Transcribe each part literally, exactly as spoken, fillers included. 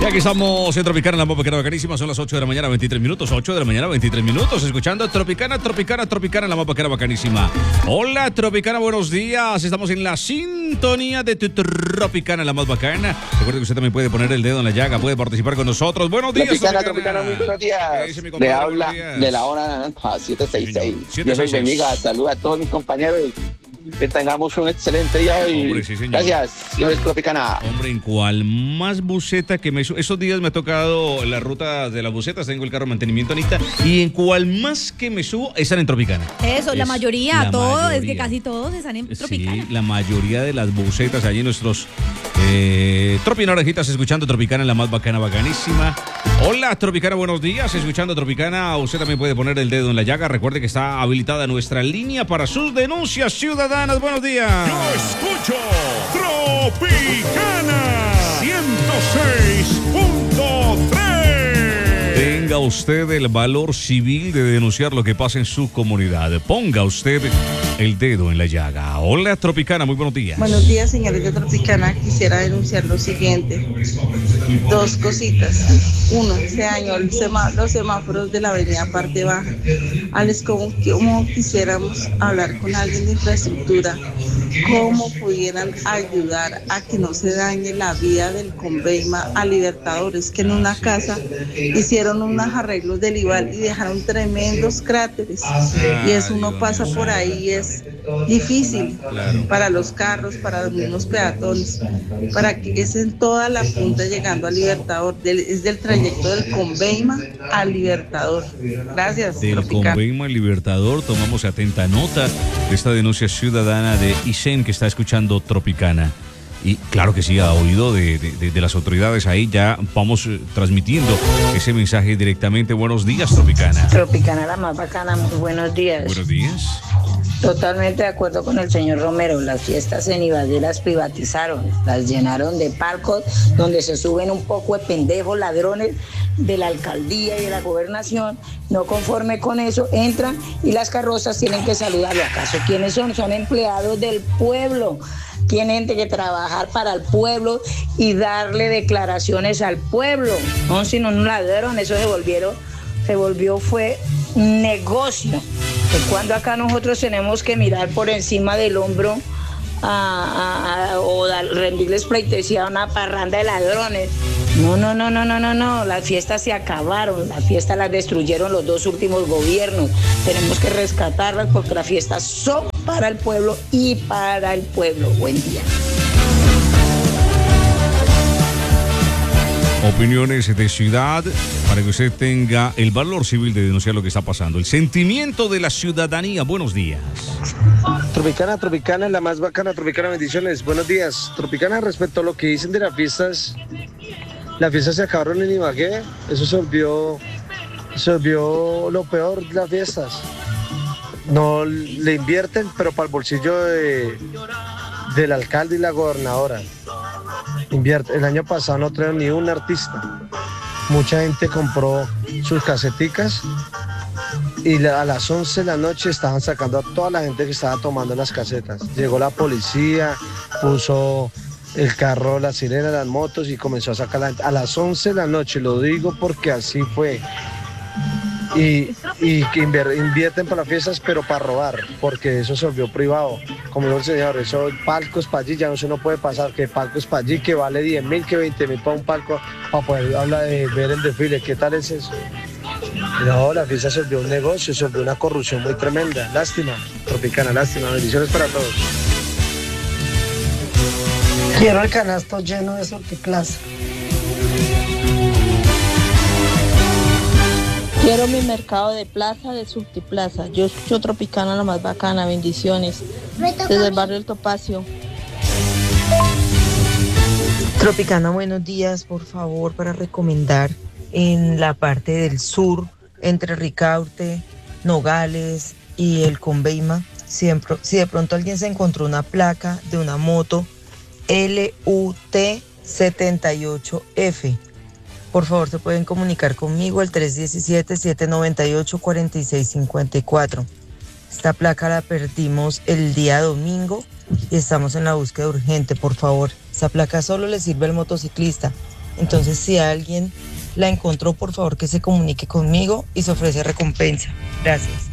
Y aquí estamos en Tropicana, la mopa que era bacanísima. Son las ocho de la mañana, veintitrés minutos. ocho de la mañana, veintitrés minutos. Escuchando Tropicana, Tropicana, Tropicana, la mopa que era bacanísima. Hola, Tropicana, buenos días. Estamos en la sintonía de tu Tropicana, la más bacana. Recuerde que usted también puede poner el dedo en la llaga, puede participar con nosotros. Buenos días, Tropicana, Tropicana, muy buenos días. Le habla de la hora naranja, siete seis seis. Yo soy Beniga, saluda a todos mis compañeros. Que tengamos un excelente día y hombre, sí, señor. Gracias, señores Tropicana. Hombre, en cual más buceta que me... Esos días me ha tocado la ruta de las bucetas, tengo el carro de mantenimiento Anita, y en cual más que me subo, están en Tropicana. Eso, es la mayoría, la todo, mayoría. es que casi todos están en Tropicana. Sí, la mayoría de las bucetas, allí nuestros eh, Tropicana orejitas, escuchando Tropicana, la más bacana, bacanísima. Hola, Tropicana, buenos días, escuchando Tropicana. Usted también puede poner el dedo en la llaga. Recuerde que está habilitada nuestra línea para sus denuncias ciudadanas. Buenos días. Yo escucho Tropicana ciento seis punto tres. Tenga usted el valor civil de denunciar lo que pasa en su comunidad. Ponga usted el dedo en la llaga. Hola, Tropicana, muy buenos días. Buenos días, señores de Tropicana. Quisiera denunciar lo siguiente. Dos cositas. Uno, este año el semá- los semáforos de la avenida Parte Baja. Alex, como, como quisiéramos hablar con alguien de infraestructura, cómo pudieran ayudar a que no se dañe la vía del Conveima a Libertadores, que en una casa hicieron unos arreglos del Ival y dejaron tremendos cráteres. Y eso uno pasa por ahí y es difícil para los carros, para los mismos peatones, para que es en toda la punta llegando a Libertador, del, es del trayecto del Conveima al Libertador. Gracias. Del Tropicana. Conveima al Libertador, tomamos atenta nota de esta denuncia ciudadana de Isen que está escuchando Tropicana. Y claro que sí, ha oído de, de, de las autoridades ahí, ya vamos eh, transmitiendo ese mensaje directamente. Buenos días, Tropicana. Tropicana, la más bacana, muy buenos días. Buenos días. Totalmente de acuerdo con el señor Romero, las fiestas en Ibagué las privatizaron, las llenaron de palcos donde se suben un poco de pendejos ladrones de la alcaldía y de la gobernación. No conforme con eso, entran y las carrozas tienen que saludarlo. ¿Acaso quiénes son? Son empleados del pueblo. Tienen que trabajar para el pueblo y darle declaraciones al pueblo. No, sino un ladrón, eso se volvieron, se volvió, fue negocio. Que cuando acá nosotros tenemos que mirar por encima del hombro a, a, a, o dar, rendirles pleitesía a una parranda de ladrones. No, no, no, no, no, no, no. Las fiestas se acabaron, las fiestas las destruyeron los dos últimos gobiernos. Tenemos que rescatarlas porque las fiestas son para el pueblo y para el pueblo. Buen día. Opiniones de ciudad para que usted tenga el valor civil de denunciar lo que está pasando. El sentimiento de la ciudadanía. Buenos días. Tropicana, Tropicana, la más bacana, Tropicana, bendiciones. Buenos días. Tropicana, respecto a lo que dicen de las fiestas, las fiestas se acabaron en Ibagué. Eso se volvió, se volvió lo peor de las fiestas. No le invierten, pero para el bolsillo de, del alcalde y la gobernadora. Invierte. El año pasado no trajeron ni un artista. Mucha gente compró sus caseticas y a las once de la noche estaban sacando a toda la gente que estaba tomando las casetas. Llegó la policía, puso el carro, la sirena, las motos y comenzó a sacar a la gente. A las once de la noche, lo digo porque así fue. Y, y que invierten para las fiestas, pero para robar, porque eso se volvió privado. Como dijo el señor, eso palcos para allí, ya no se no puede pasar, que palcos para allí, que vale diez mil, que veinte mil para un palco, para poder hablar de ver el desfile. ¿Qué tal es eso? No, la fiesta se volvió un negocio, se volvió una corrupción muy tremenda. Lástima, Tropicana, lástima. Bendiciones para todos. Quiero el canasto lleno de Surtiplaza. Quiero mi mercado de plaza de Surtiplaza. Yo escucho Tropicana, la más bacana. Bendiciones. Desde el barrio El Topacio. Tropicana, buenos días. Por favor, para recomendar en la parte del sur, entre Ricaurte, Nogales y el Conveima, siempre, si de pronto alguien se encontró una placa de una moto L U T setenta y ocho F. Por favor, se pueden comunicar conmigo al tres uno siete, siete nueve ocho, cuatro seis cinco cuatro. Esta placa la perdimos el día domingo y estamos en la búsqueda urgente. Por favor, esta placa solo le sirve al motociclista. Entonces, si alguien la encontró, por favor que se comunique conmigo y se ofrece recompensa. Gracias.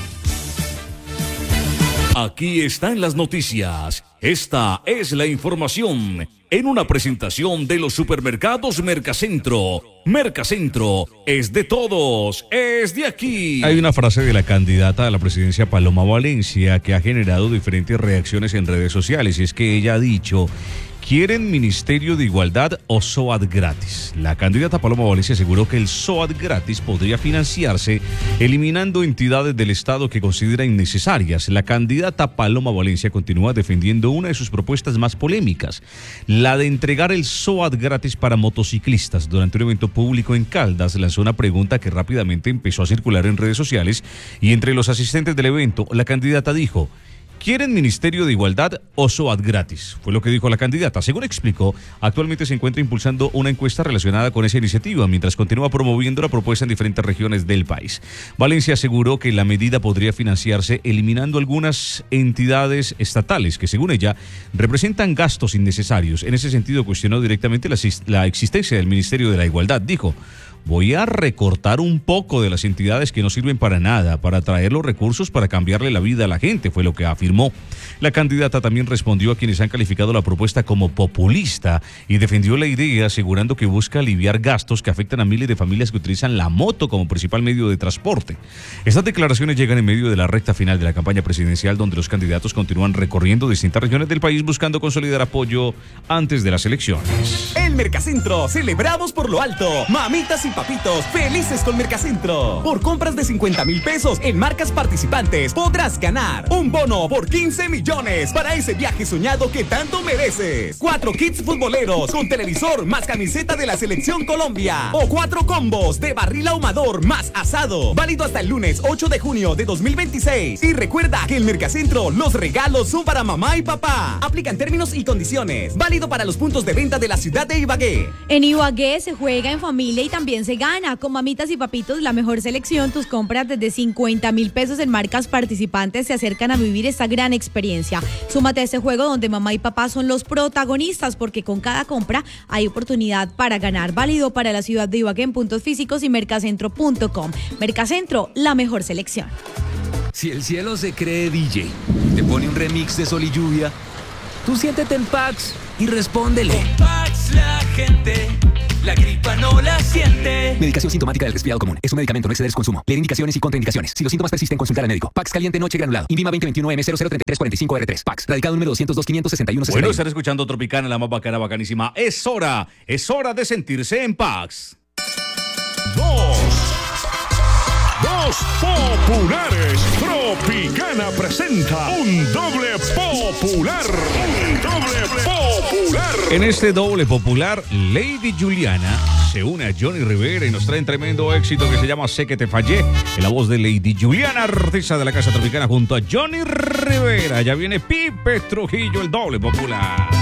Aquí están las noticias. Esta es la información en una presentación de los supermercados Mercacentro. Mercacentro es de todos, es de aquí. Hay una frase de la candidata a la presidencia Paloma Valencia que ha generado diferentes reacciones en redes sociales, y es que ella ha dicho: ¿quieren Ministerio de Igualdad o SOAT gratis? La candidata Paloma Valencia aseguró que el SOAT gratis podría financiarse eliminando entidades del Estado que considera innecesarias. La candidata Paloma Valencia continúa defendiendo una de sus propuestas más polémicas, la de entregar el SOAT gratis para motociclistas. Durante un evento público en Caldas, lanzó una pregunta que rápidamente empezó a circular en redes sociales, y entre los asistentes del evento, la candidata dijo: ¿quieren Ministerio de Igualdad o SOAT gratis? Fue lo que dijo la candidata. Según explicó, actualmente se encuentra impulsando una encuesta relacionada con esa iniciativa, mientras continúa promoviendo la propuesta en diferentes regiones del país. Valencia aseguró que la medida podría financiarse eliminando algunas entidades estatales que, según ella, representan gastos innecesarios. En ese sentido, cuestionó directamente la, la existencia del Ministerio de la Igualdad. Dijo: voy a recortar un poco de las entidades que no sirven para nada, para traer los recursos para cambiarle la vida a la gente, fue lo que afirmó. La candidata también respondió a quienes han calificado la propuesta como populista y defendió la idea, asegurando que busca aliviar gastos que afectan a miles de familias que utilizan la moto como principal medio de transporte. Estas declaraciones llegan en medio de la recta final de la campaña presidencial, donde los candidatos continúan recorriendo distintas regiones del país buscando consolidar apoyo antes de las elecciones. En Mercacentro celebramos por lo alto. Mamitas y papitos felices con Mercacentro. Por compras de cincuenta mil pesos en marcas participantes podrás ganar un bono por quince millones para ese viaje soñado que tanto mereces. Cuatro kits futboleros con televisor más camiseta de la Selección Colombia. O cuatro combos de barril ahumador más asado. Válido hasta el lunes ocho de junio de dos mil veintiséis. Y recuerda que en Mercacentro los regalos son para mamá y papá. Aplican términos y condiciones. Válido para los puntos de venta de la ciudad de Ibagué. En Ibagué se juega en familia y también se gana. Con Mamitas y Papitos, la mejor selección. Tus compras desde cincuenta mil pesos en marcas participantes se acercan a vivir esta gran experiencia. Súmate a este juego donde mamá y papá son los protagonistas, porque con cada compra hay oportunidad para ganar. Válido para la ciudad de Ibagué en puntos físicos y mercacentro punto com. Mercacentro, la mejor selección. Si el cielo se cree D J, te pone un remix de Sol y Lluvia, tú siéntete en Pax y respóndele. Con Pax la gente la gripa no la siente. Medicación sintomática del resfriado común. Es un medicamento, no exceder su consumo. Leer indicaciones y contraindicaciones. Si los síntomas persisten, consultar al médico. Pax caliente noche granulado. Invima veinte veintiuno M cero cero treinta y tres cuarenta y cinco R tres. Pax. Radicado número doscientos dos quinientos sesenta y uno sesenta y uno. Bueno, estar escuchando Tropicana, la más bacana, bacanísima. Es hora, es hora de sentirse en Pax. Dos. Dos populares. Tropicana presenta un doble popular. Un doble popular. En este doble popular, Lady Juliana se une a Johnny Rivera y nos trae un tremendo éxito que se llama Sé que te fallé. En la voz de Lady Juliana, artista de la Casa Tropicana, junto a Johnny Rivera. Ya viene Pipe Trujillo, el doble popular.